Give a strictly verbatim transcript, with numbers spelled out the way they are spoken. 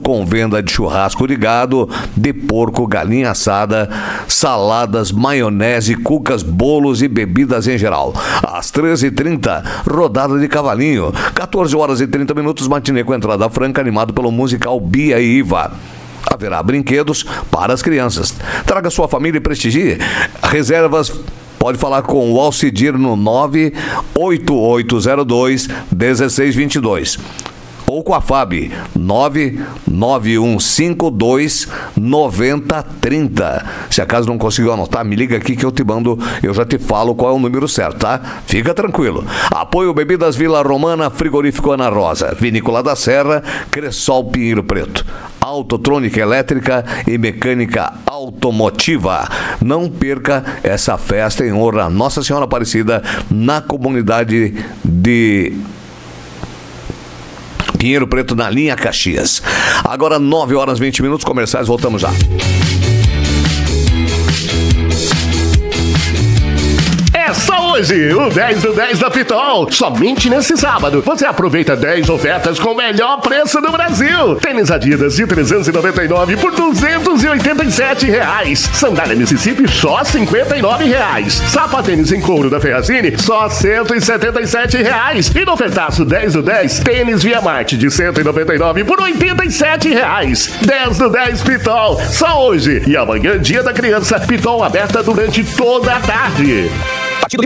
com venda de churrasco de gado, de porco, galinha assada, saladas, maionese, cucas, bolos e bebidas em geral. Às treze e trinta, rodada de cavalinho. quatorze horas e trinta minutos, matinê com entrada franca, animado pelo musical Bia e Iva. Haverá brinquedos para as crianças. Traga sua família e prestigie. Reservas, pode falar com o Alcidir no nove oito oito zero dois um seis dois dois. Ou com a F A B, nove nove um cinco dois nove zero três zero. Se acaso não conseguiu anotar, me liga aqui que eu te mando, eu já te falo qual é o número certo, tá? Fica tranquilo. Apoio Bebidas Vila Romana, Frigorífico Ana Rosa, Vinícola da Serra, Cressol Pinheiro Preto, Autotrônica Elétrica e Mecânica Automotiva. Não perca essa festa em honra a Nossa Senhora Aparecida na comunidade de Pinheiro Preto, na linha Caxias. Agora nove horas e vinte minutos, comerciais, voltamos já. É só hoje, o dez do dez da Pitol. Somente nesse sábado, você aproveita dez ofertas com o melhor preço do Brasil. Tênis Adidas de trezentos e noventa e nove por duzentos e oitenta e sete reais. Sandália Mississippi só cinquenta e nove reais. Sapatênis em couro da Ferrazini só cento e setenta e sete reais. E no ofertaço dez do dez, tênis Via Marte de cento e noventa e nove por oitenta e sete reais. dez do dez Pitol, só hoje. E amanhã, dia da criança, Pitol aberta durante toda a tarde.